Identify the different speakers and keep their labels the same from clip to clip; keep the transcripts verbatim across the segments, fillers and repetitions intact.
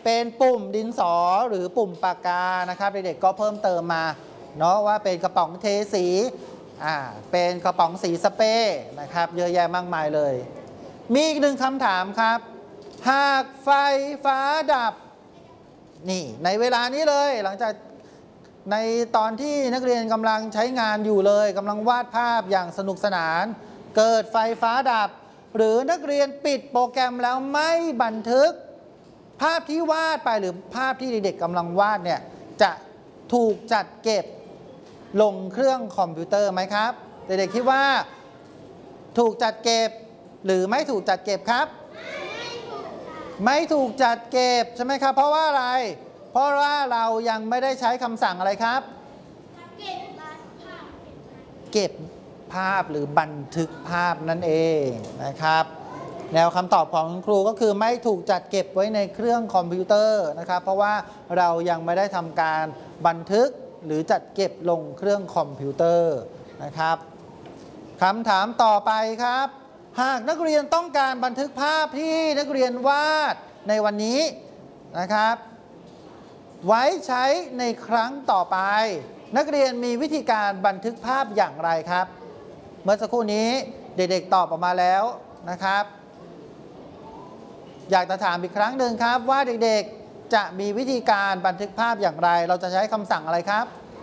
Speaker 1: เป็นปุ่มดินสอหรือปุ่มปากกานะครับเด็กๆก็เพิ่มเติมมาเนาะว่าเป็นกระป๋องเทสีอ่าเป็นกระป๋องสีสเปรย์นะครับเยอะแยะมากมายเลยมีอีกหนึ่งคำถามครับหากไฟฟ้าดับนี่ในเวลานี้เลยหลังจากในตอนที่นักเรียนกำลังใช้งานอยู่เลยกำลังวาดภาพอย่างสนุกสนานเกิดไฟฟ้าดับหรือนักเรียนปิดโปรแกรมแล้วไม่บันทึกภาพที่วาดไปหรือภาพที่เด็กๆกำลังวาดเนี่ยจะถูกจัดเก็บลงเครื่องคอมพิวเตอร์ไหมครับเด็กๆคิดว่าถูกจัดเก็บหรือไม่ถูกจัดเก็บครับไม่ถูกจัดเก็บใช่ไหมครับเพราะว่าอะไรเพราะว่าเรายังไม่ได้ใช้คำสั่งอะไรครับเก็บภาพหรือบันทึกภาพนั่นเองนะครับแนวคำตอบของคุณครูก็คือไม่ถูกจัดเก็บไว้ในเครื่องคอมพิวเตอร์นะครับเพราะว่าเรายังไม่ได้ทำการบันทึกหรือจัดเก็บลงเครื่องคอมพิวเตอร์นะครับคำถามต่อไปครับหากนักเรียนต้องการบันทึกภาพที่นักเรียนวาดในวันนี้นะครับไว้ใช้ในครั้งต่อไปนักเรียนมีวิธีการบันทึกภาพอย่างไรครับเมื่อสักครู่นี้เด็กๆตอบออกมาแล้วนะครับอยากจะถามอีกครั้งหนึ่งครับว่าเด็กๆจะมีวิธีการบันทึกภาพอย่างไรเราจะใช้คำสั่งอะไรครับ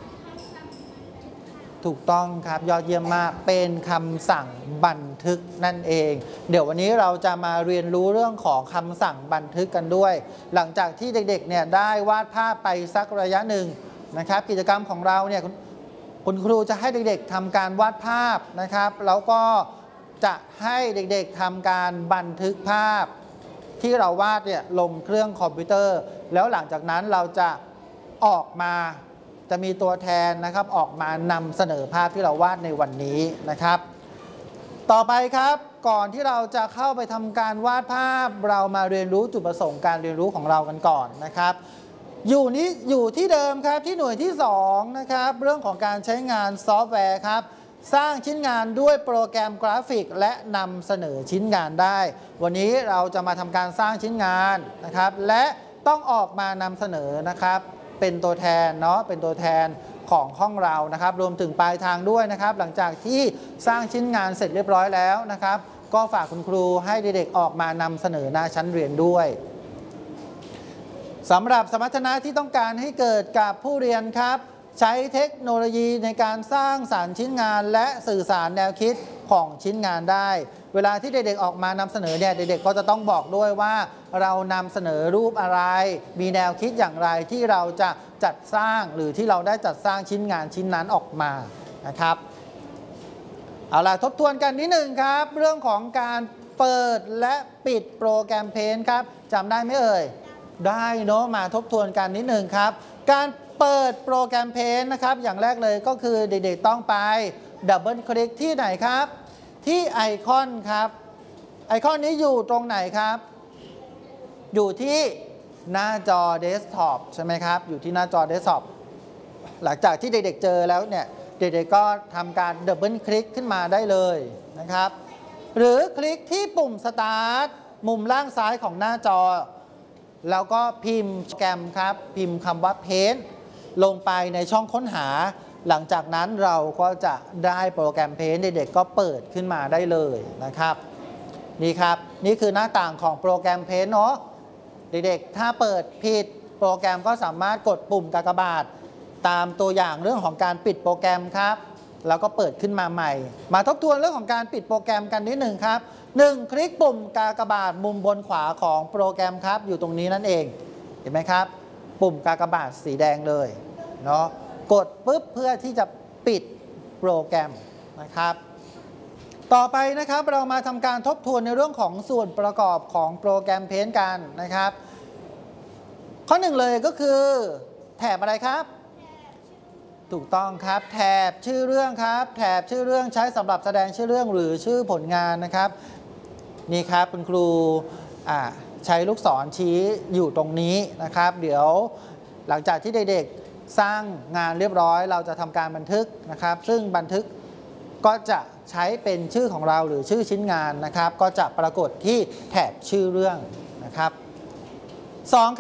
Speaker 1: ถูกต้องครับยอดเยี่ยมมากเป็นคำสั่งบันทึกนั่นเองเดี๋ยววันนี้เราจะมาเรียนรู้เรื่องของคำสั่งบันทึกกันด้วยหลังจากที่เด็กๆเนี่ยได้วาดภาพไปสักระยะหนึ่งนะครับกิจกรรมของเราเนี่ยคุณครูจะให้เด็กๆทำการวาดภาพนะครับแล้วก็จะให้เด็กๆทำการบันทึกภาพที่เราวาดเนี่ยลงเครื่องคอมพิวเตอร์แล้วหลังจากนั้นเราจะออกมาจะมีตัวแทนนะครับออกมานำเสนอภาพที่เราวาดในวันนี้นะครับต่อไปครับก่อนที่เราจะเข้าไปทำการวาดภาพเรามาเรียนรู้จุดประสงค์การเรียนรู้ของเรากันก่อนนะครับอยู่นี้อยู่ที่เดิมครับที่หน่วยที่สองนะครับเรื่องของการใช้งานซอฟต์แวร์ครับสร้างชิ้นงานด้วยโปรแกรมกราฟิกและนำเสนอชิ้นงานได้วันนี้เราจะมาทำการสร้างชิ้นงานนะครับและต้องออกมานำเสนอนะครับเป็นตัวแทนเนาะเป็นตัวแทนของห้องเรานะครับรวมถึงปลายทางด้วยนะครับหลังจากที่สร้างชิ้นงานเสร็จเรียบร้อยแล้วนะครับก็ฝากคุณครูให้เด็กๆออกมานำเสนอหน้าชั้นเรียนด้วยสำหรับสมรรถนะที่ต้องการให้เกิดกับผู้เรียนครับใช้เทคโนโลยีในการสร้างสรรค์ชิ้นงานและสื่อสารแนวคิดของชิ้นงานได้เวลาที่เด็กๆออกมานำเสนอเนี่ยเด็กๆก็จะต้องบอกด้วยว่าเรานำเสนอรูปอะไรมีแนวคิดอย่างไรที่เราจะจัดสร้างหรือที่เราได้จัดสร้างชิ้นงานชิ้นนั้นออกมานะครับเอาล่ะทบทวนกันนิดหนึ่งครับเรื่องของการเปิดและปิดโปรแกรมเพนท์ครับจำได้ไหมเอ่ยได้เนาะมาทบทวนกันนิดหนึ่งครับการเปิดโปรแกรมเพนท์นะครับอย่างแรกเลยก็คือเด็กๆต้องไปดับเบิลคลิกที่ไหนครับที่ไอคอนครับไอคอนนี้อยู่ตรงไหนครับอยู่ที่หน้าจอเดสก์ท็อปใช่ไหมครับอยู่ที่หน้าจอเดสก์ท็อปหลังจากที่เด็กๆเจอแล้วเนี่ยเด็กๆก็ทำการดับเบิลคลิกขึ้นมาได้เลยนะครับหรือคลิกที่ปุ่มสตาร์ทมุมล่างซ้ายของหน้าจอแล้วก็พิมพ์โปรแกรมครับพิมพ์คำว่าเพนท์ลงไปในช่องค้นหาหลังจากนั้นเราก็จะได้โปรแกรมเพนท์เด็กๆก็เปิดขึ้นมาได้เลยนะครับนี่ครับนี่คือหน้าต่างของโปรแกรมเพนท์เนาะเด็กๆถ้าเปิดผิดโปรแกรมก็สามารถกดปุ่มกากบาทตามตัวอย่างเรื่องของการปิดโปรแกรมครับแล้วก็เปิดขึ้นมาใหม่มาทบทวนเรื่องของการปิดโปรแกรมกันนิดหนึ่งครับหนึ่งคลิกปุ่มกากบาทมุมบนขวาของโปรแกรมครับอยู่ตรงนี้นั่นเองเห็นไหมครับปุ่มกากบาทสีแดงเลยเนาะกดปุ๊บเพื่อที่จะปิดโปรแกรมนะครับต่อไปนะครับเรามาทำการทบทวนในเรื่องของส่วนประกอบของโปรแกรมเพนท์กันนะครับข้อหนึ่งเลยก็คือแถบอะไรครับถูกต้องครับแถบชื่อเรื่องครับแถบชื่อเรื่องใช้สำหรับแสดงชื่อเรื่องหรือชื่อผลงานนะครับนี่ครับคุณครูใช้ลูกศรชี้อยู่ตรงนี้นะครับเดี๋ยวหลังจากที่เด็กๆสร้างงานเรียบร้อยเราจะทำการบันทึกนะครับซึ่งบันทึกก็จะใช้เป็นชื่อของเราหรือชื่อชิ้นงานนะครับก็จะปรากฏที่แถบชื่อเรื่องนะครับสอง